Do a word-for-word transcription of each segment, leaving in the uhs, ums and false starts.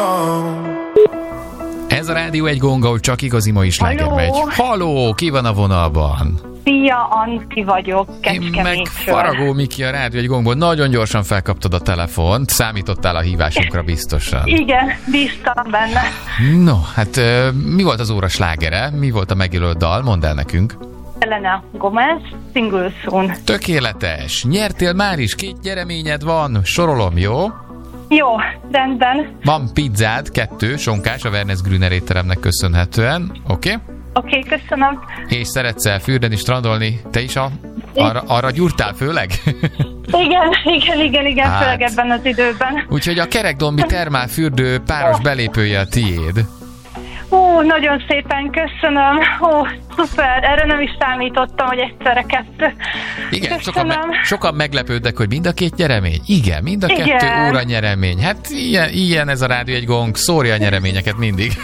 gone. Ez a Rádió egy gong, ahol csak igazi mai sláger megy. Halló, ki van a vonalban? Szia, Antti vagyok, Kecskemétről. Én meg Faragó Miki a Rádió egy gongból. Nagyon gyorsan felkaptad a telefont, számítottál a hívásunkra biztosan. Igen, bíztam benne. No, hát mi volt az óra slágere? Mi volt a megjelölt dal? Mondd el nekünk. Selena Gomez, Single Soon. Tökéletes. Nyertél már is, két nyereményed van. Sorolom, jó? Jó, rendben. Van pizzád, kettő, sonkás, a Wernes Grüner étteremnek köszönhetően. Oké? Okay? Oké, okay, köszönöm. És szeretsz el fürdeni, strandolni? Te is a, arra, arra gyúrtál főleg? Igen, igen, igen, igen, hát, főleg ebben az időben. Úgyhogy a Kerekdombi termálfürdő páros belépője a tiéd. Ó, nagyon szépen köszönöm. Ó, szuper, erre nem is számítottam, hogy egyszerre kettő. Igen, sokan, me- sokan meglepődnek, hogy mind a két nyeremény. Igen, mind a Igen. kettő óra nyeremény. Hát ilyen, ilyen ez a Rádió egy gong, szórja a nyereményeket mindig.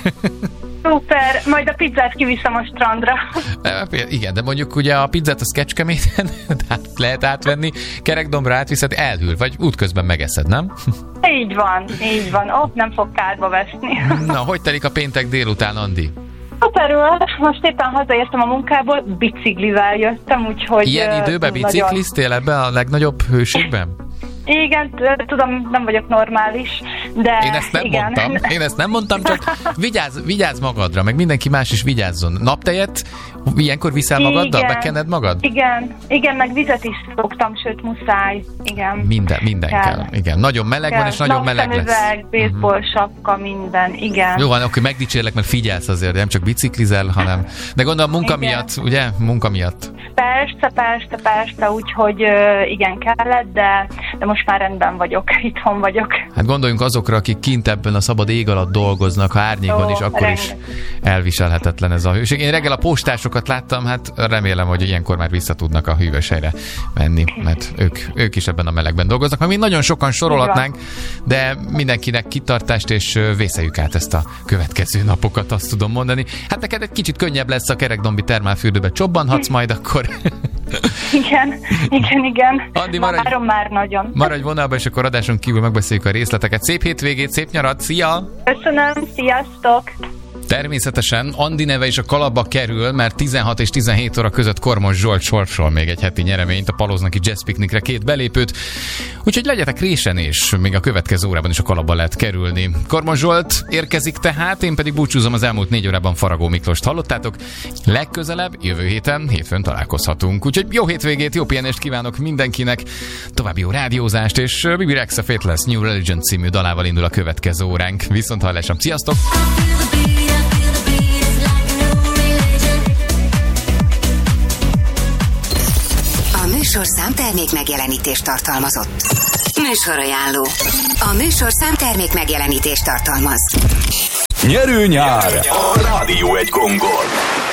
Szuper, majd a pizzát kiviszem a strandra. Igen, de mondjuk ugye a pizzát az Kecskeméten lehet átvenni, Kerekdombra átviszed, elhűl, vagy útközben megeszed, nem? Így van, így van. Ott nem fog kárba veszni. Na, hogy telik a péntek délután, Andi? Szuperül, most éppen hazaértem a munkából, biciklivel jöttem, úgyhogy... Ilyen időben bicikliztél nagyon... ebben a legnagyobb hőségben? Igen, tudom, nem vagyok normális, de Én ezt nem igen. mondtam, én ezt nem mondtam, csak vigyázz, vigyázz magadra, meg mindenki más is vigyázzon. Naptejet ilyenkor viszel magaddal, bekened magad? Igen, igen, meg vizet is szoktam, sőt muszáj, igen. Minden, minden kell. kell. Igen, nagyon meleg kell. Van, és nagyon meleg lesz. Napszemüveg, baseball sapka, minden, igen. Jó van, akkor megdicsérlek, mert figyelsz azért, nem csak biciklizel, hanem... De gondolom munka igen. miatt, ugye? Munka miatt. Persze, persze, persze, úgyhogy igen, kellett, de, de most már rendben vagyok, itthon vagyok. Hát gondoljunk azokra, akik kint ebben a szabad ég alatt dolgoznak, ha árnyékban Ó, is, akkor rengeteg. Is elviselhetetlen ez a hőség. Én reggel a postásokat láttam, hát remélem, hogy ilyenkor már vissza tudnak a hűvös helyre menni, mert ők, ők is ebben a melegben dolgoznak. Mert mi nagyon sokan sorolhatnánk, de mindenkinek kitartást, és vészeljük át ezt a következő napokat, azt tudom mondani. Hát neked egy kicsit könnyebb lesz a Kerekdombi termálfürdőbe, csobbanhatsz majd akkor. Igen, igen, igen. Andi, maradj, Várom már nagyon. Maradj vonalban, és akkor adáson kívül megbeszéljük a részleteket. Szép hétvégét, szép nyarat, szia! Köszönöm, sziasztok! Természetesen Andi neve is a kalapba kerül, mert tizenhat és tizenhét óra között Kormos Zsolt sorsol még egy heti nyereményt, a Paloznaki Jazz Picnicre két belépőt, úgyhogy legyetek résen, és még a következő órában is a kalapba lehet kerülni. Kormos Zsolt érkezik tehát, én pedig búcsúzom, az elmúlt négy órában Faragó Miklóst hallottátok. Legközelebb, jövő héten, hétfőn találkozhatunk. Úgyhogy jó hétvégét, jó pihenést kívánok mindenkinek, további jó rádiózást, és Bibi Rexha Faithless New Religion című dalával indul a következő óránk. Viszont hallásam, sziasztok! Műsorszám termék megjelenítést tartalmazott. Műsorajánló. A műsorszám termék megjelenítést tartalmaz. Nyerő nyár! A Rádió egy gongon!